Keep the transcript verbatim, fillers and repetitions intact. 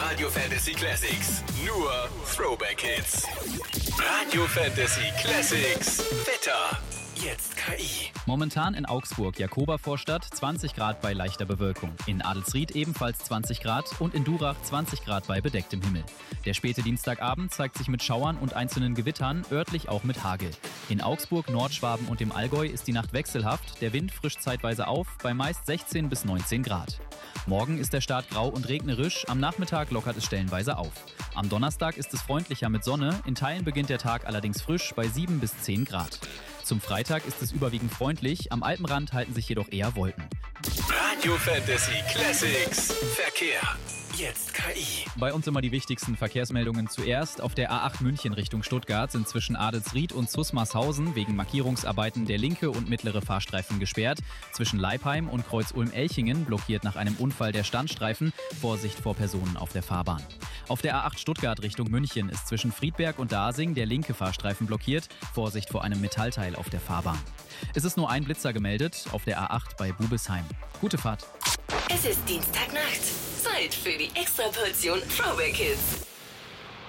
Radio Fantasy Classics. Nur Throwback Hits. Radio Fantasy Classics. Wetter. Jetzt K I. Momentan in Augsburg, Jakoba-Vorstadt, zwanzig Grad bei leichter Bewölkung. In Adelsried ebenfalls zwanzig Grad und in Durach zwanzig Grad bei bedecktem Himmel. Der späte Dienstagabend zeigt sich mit Schauern und einzelnen Gewittern, örtlich auch mit Hagel. In Augsburg, Nordschwaben und dem Allgäu ist die Nacht wechselhaft, der Wind frischt zeitweise auf bei meist sechzehn bis neunzehn Grad. Morgen ist der Start grau und regnerisch, am Nachmittag lockert es stellenweise auf. Am Donnerstag ist es freundlicher mit Sonne, in Teilen beginnt der Tag allerdings frisch bei sieben bis zehn Grad. Zum Freitag ist es überwiegend freundlich, am Alpenrand halten sich jedoch eher Wolken. Radio Fantasy Classics. Verkehr. Jetzt K I. Bei uns immer die wichtigsten Verkehrsmeldungen zuerst. Auf der A acht München Richtung Stuttgart sind zwischen Adelsried und Zusmarshausen wegen Markierungsarbeiten der linke und mittlere Fahrstreifen gesperrt. Zwischen Leipheim und Kreuz-Ulm-Elchingen blockiert nach einem Unfall der Standstreifen. Vorsicht vor Personen auf der Fahrbahn. Auf der A acht Stuttgart Richtung München ist zwischen Friedberg und Dasing der linke Fahrstreifen blockiert. Vorsicht vor einem Metallteil auf der Fahrbahn. Es ist nur ein Blitzer gemeldet auf der A acht bei Bubesheim. Gute Fahrt. Es ist Dienstagnacht. Zeit für die Extraportion Throwback Hits.